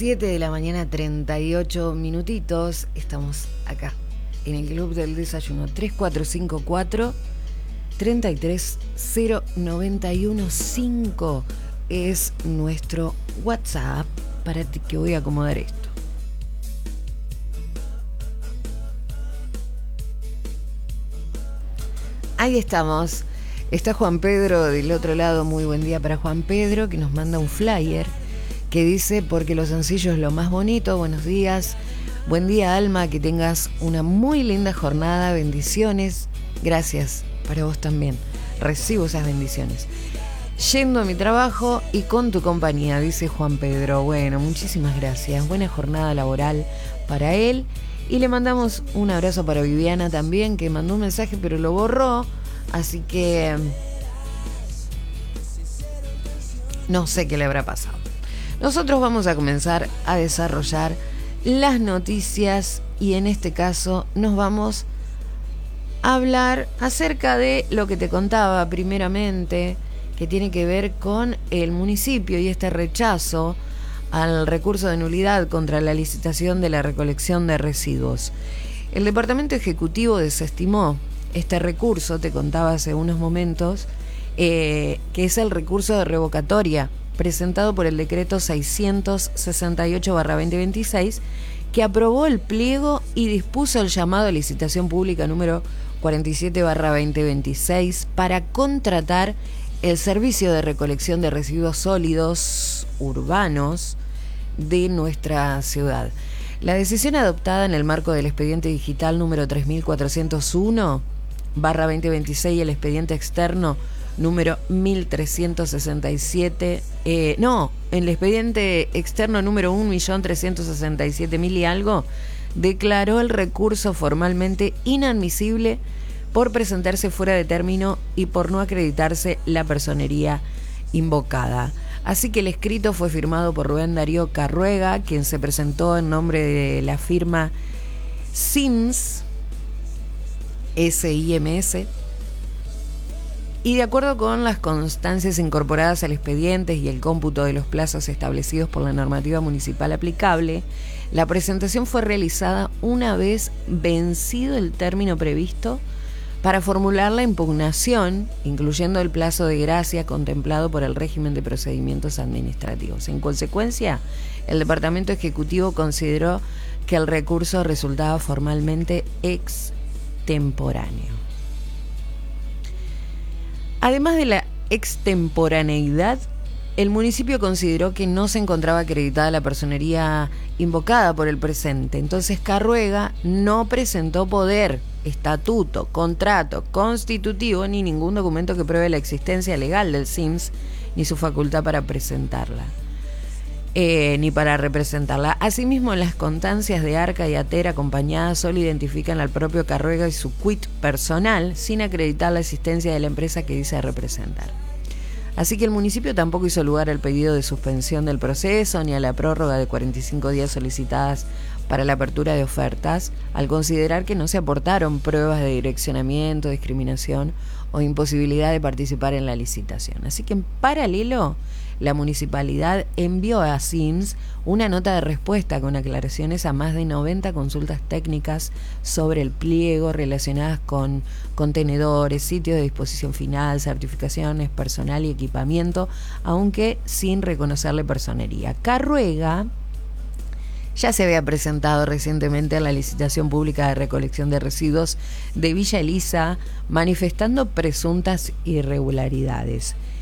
7 de la mañana, 38 minutitos. Estamos acá, en el Club del Desayuno. 3454-330-915 es nuestro WhatsApp. Para que voy a acomodar esto. Ahí estamos. Está Juan Pedro del otro lado. Muy buen día para Juan Pedro, que nos manda un flyer que dice: porque lo sencillo es lo más bonito. Buenos días. Buen día, Alma, que tengas una muy linda jornada. Bendiciones. Gracias, para vos también. Recibo esas bendiciones. Yendo a mi trabajo y con tu compañía, dice Juan Pedro. Bueno, muchísimas gracias. Buena jornada laboral para él. Y le mandamos un abrazo para Viviana también, que mandó un mensaje pero lo borró. Así que no sé qué le habrá pasado. Nosotros vamos a comenzar a desarrollar las noticias y en este caso nos vamos a hablar acerca de lo que te contaba primeramente, que tiene que ver con el municipio y este rechazo al recurso de nulidad contra la licitación de la recolección de residuos. El Departamento Ejecutivo desestimó este recurso, te contaba hace unos momentos, que es el recurso de revocatoria presentado por el decreto 668/2026, que aprobó el pliego y dispuso el llamado a licitación pública número 47/2026 para contratar el servicio de recolección de residuos sólidos urbanos de nuestra ciudad. La decisión adoptada en el marco del expediente digital número 3401/2026 y el expediente externo número 1367, en el expediente externo número 1.367.000 y algo, declaró el recurso formalmente inadmisible por presentarse fuera de término y por no acreditarse la personería invocada. Así que el escrito fue firmado por Rubén Darío Carruega, quien se presentó en nombre de la firma SIMS, SIMS, y de acuerdo con las constancias incorporadas al expediente y el cómputo de los plazos establecidos por la normativa municipal aplicable, la presentación fue realizada una vez vencido el término previsto para formular la impugnación, incluyendo el plazo de gracia contemplado por el régimen de procedimientos administrativos. En consecuencia, el Departamento Ejecutivo consideró que el recurso resultaba formalmente extemporáneo. Además de la extemporaneidad, el municipio consideró que no se encontraba acreditada la personería invocada por el presente. Entonces Carruega no presentó poder, estatuto, contrato constitutivo ni ningún documento que pruebe la existencia legal del SIMS ni su facultad para presentarla, ni para representarla. Asimismo, las constancias de Arca y Atera acompañadas solo identifican al propio Carruega y su quit personal sin acreditar la existencia de la empresa que dice representar. Así que el municipio tampoco hizo lugar al pedido de suspensión del proceso ni a la prórroga de 45 días solicitadas para la apertura de ofertas, al considerar que no se aportaron pruebas de direccionamiento, discriminación o imposibilidad de participar en la licitación. Así que en paralelo, la municipalidad envió a SIMS una nota de respuesta con aclaraciones a más de 90 consultas técnicas sobre el pliego relacionadas con contenedores, sitios de disposición final, certificaciones, personal y equipamiento, aunque sin reconocerle personería. Carruega ya se había presentado recientemente a la licitación pública de recolección de residuos de Villa Elisa manifestando presuntas irregularidades.